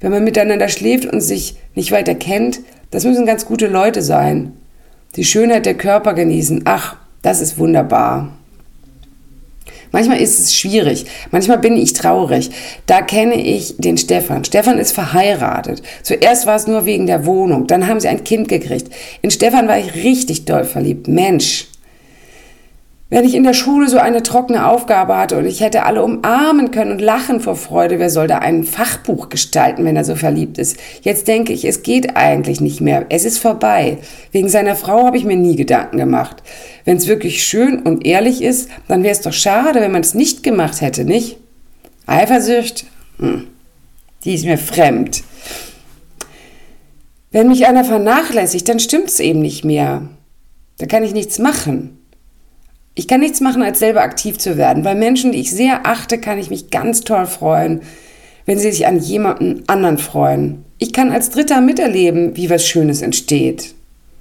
Wenn man miteinander schläft und sich nicht weiter kennt, das müssen ganz gute Leute sein. Die Schönheit der Körper genießen. Ach, das ist wunderbar. Manchmal ist es schwierig, manchmal bin ich traurig. Da kenne ich den Stefan. Stefan ist verheiratet. Zuerst war es nur wegen der Wohnung, dann haben sie ein Kind gekriegt. In Stefan war ich richtig doll verliebt. Mensch, wenn ich in der Schule so eine trockene Aufgabe hatte und ich hätte alle umarmen können und lachen vor Freude, wer soll da ein Fachbuch gestalten, wenn er so verliebt ist? Jetzt denke ich, es geht eigentlich nicht mehr. Es ist vorbei. Wegen seiner Frau habe ich mir nie Gedanken gemacht. Wenn es wirklich schön und ehrlich ist, dann wäre es doch schade, wenn man es nicht gemacht hätte, nicht? Eifersucht? Die ist mir fremd. Wenn mich einer vernachlässigt, dann stimmt es eben nicht mehr. Da kann ich nichts machen. Ich kann nichts machen, als selber aktiv zu werden. Bei Menschen, die ich sehr achte, kann ich mich ganz toll freuen, wenn sie sich an jemanden anderen freuen. Ich kann als Dritter miterleben, wie was Schönes entsteht.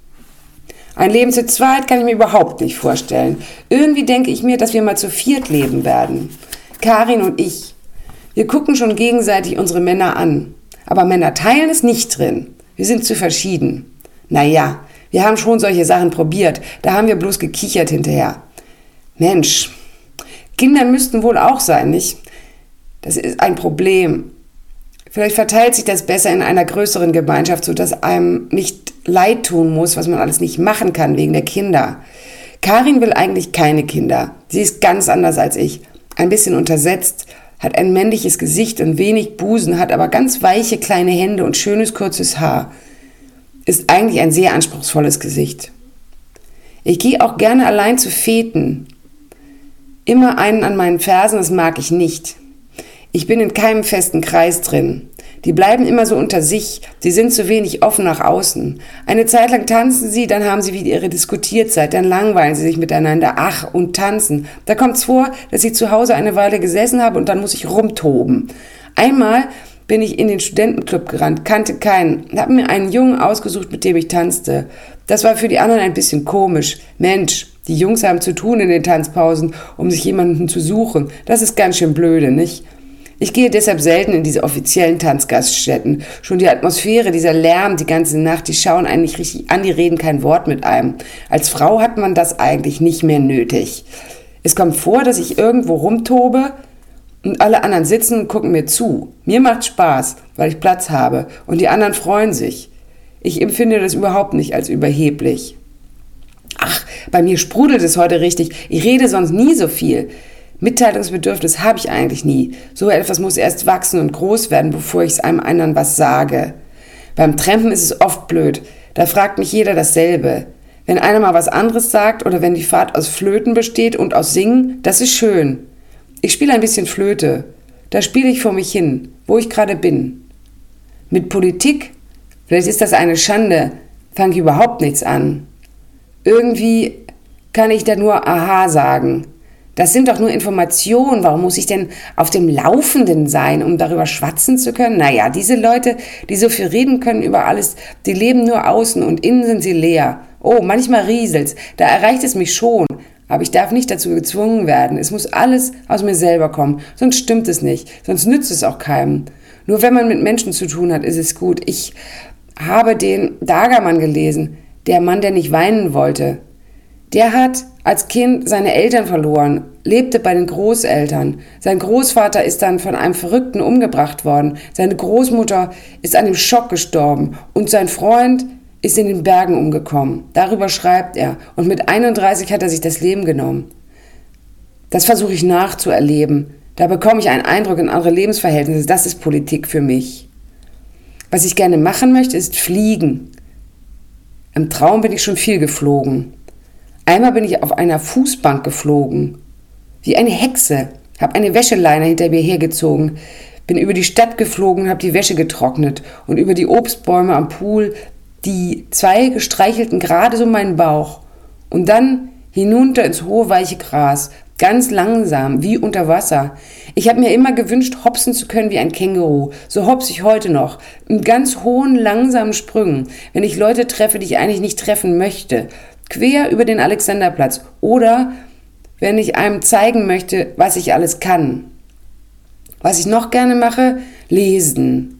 Ein Leben zu zweit kann ich mir überhaupt nicht vorstellen. Irgendwie denke ich mir, dass wir mal zu viert leben werden. Karin und ich. Wir gucken schon gegenseitig unsere Männer an. Aber Männer teilen ist nicht drin. Wir sind zu verschieden. Naja, wir haben schon solche Sachen probiert. Da haben wir bloß gekichert hinterher. Mensch, Kinder müssten wohl auch sein, nicht? Das ist ein Problem. Vielleicht verteilt sich das besser in einer größeren Gemeinschaft, sodass einem nicht leid tun muss, was man alles nicht machen kann wegen der Kinder. Karin will eigentlich keine Kinder. Sie ist ganz anders als ich. Ein bisschen untersetzt, hat ein männliches Gesicht und wenig Busen, hat aber ganz weiche kleine Hände und schönes kurzes Haar. Ist eigentlich ein sehr anspruchsvolles Gesicht. Ich gehe auch gerne allein zu Feten. Immer einen an meinen Fersen, das mag ich nicht. Ich bin in keinem festen Kreis drin. Die bleiben immer so unter sich, sie sind zu wenig offen nach außen. Eine Zeit lang tanzen sie, dann haben sie wieder ihre Diskutierzeit, dann langweilen sie sich miteinander. Ach, und tanzen. Da kommt's vor, dass ich zu Hause eine Weile gesessen habe und dann muss ich rumtoben. Einmal bin ich in den Studentenclub gerannt, kannte keinen, habe mir einen Jungen ausgesucht, mit dem ich tanzte. Das war für die anderen ein bisschen komisch. Mensch, die Jungs haben zu tun in den Tanzpausen, um sich jemanden zu suchen. Das ist ganz schön blöde, nicht? Ich gehe deshalb selten in diese offiziellen Tanzgaststätten. Schon die Atmosphäre, dieser Lärm die ganze Nacht, die schauen einen nicht richtig an, die reden kein Wort mit einem. Als Frau hat man das eigentlich nicht mehr nötig. Es kommt vor, dass ich irgendwo rumtobe und alle anderen sitzen und gucken mir zu. Mir macht Spaß, weil ich Platz habe und die anderen freuen sich. Ich empfinde das überhaupt nicht als überheblich. Ach, bei mir sprudelt es heute richtig. Ich rede sonst nie so viel. Mitteilungsbedürfnis habe ich eigentlich nie. So etwas muss erst wachsen und groß werden, bevor ich einem anderen was sage. Beim Trampen ist es oft blöd. Da fragt mich jeder dasselbe. Wenn einer mal was anderes sagt oder wenn die Fahrt aus Flöten besteht und aus Singen, das ist schön. Ich spiele ein bisschen Flöte. Da spiele ich vor mich hin, wo ich gerade bin. Mit Politik, vielleicht ist das eine Schande, fange ich überhaupt nichts an. Irgendwie kann ich da nur Aha sagen. Das sind doch nur Informationen. Warum muss ich denn auf dem Laufenden sein, um darüber schwatzen zu können? Naja, diese Leute, die so viel reden können über alles, die leben nur außen und innen sind sie leer. Oh, manchmal rieselt's. Da erreicht es mich schon. Aber ich darf nicht dazu gezwungen werden. Es muss alles aus mir selber kommen. Sonst stimmt es nicht. Sonst nützt es auch keinem. Nur wenn man mit Menschen zu tun hat, ist es gut. Ich habe den Dagermann gelesen. Der Mann, der nicht weinen wollte. Der hat als Kind seine Eltern verloren, lebte bei den Großeltern. Sein Großvater ist dann von einem Verrückten umgebracht worden. Seine Großmutter ist an dem Schock gestorben. Und sein Freund ist in den Bergen umgekommen. Darüber schreibt er. Und mit 31 hat er sich das Leben genommen. Das versuche ich nachzuerleben. Da bekomme ich einen Eindruck in andere Lebensverhältnisse. Das ist Politik für mich. Was ich gerne machen möchte, ist fliegen. Im Traum bin ich schon viel geflogen. Einmal bin ich auf einer Fußbank geflogen. Wie eine Hexe. Habe eine Wäscheleine hinter mir hergezogen. Bin über die Stadt geflogen und habe die Wäsche getrocknet. Und über die Obstbäume am Pool. Die Zweige streichelten gerade so meinen Bauch. Und dann hinunter ins hohe, weiche Gras. Ganz langsam, wie unter Wasser. Ich habe mir immer gewünscht, hopsen zu können wie ein Känguru. So hopse ich heute noch. In ganz hohen, langsamen Sprüngen. Wenn ich Leute treffe, die ich eigentlich nicht treffen möchte. Quer über den Alexanderplatz. Oder wenn ich einem zeigen möchte, was ich alles kann. Was ich noch gerne mache, lesen.